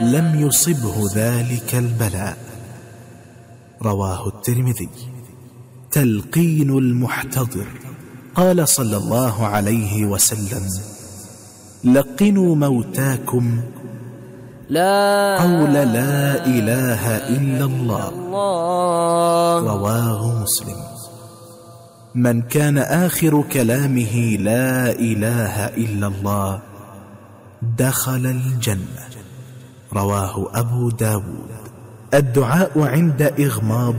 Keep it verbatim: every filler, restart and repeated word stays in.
لم يصبه ذلك البلاء. رواه الترمذي. تلقين المحتضر. قال صلى الله عليه وسلم: لقنوا موتاكم لا قول لا إله إلا الله. رواه مسلم. من كان آخر كلامه لا إله إلا الله دخل الجنة. رواه أبو داود. الدعاء عند إغماض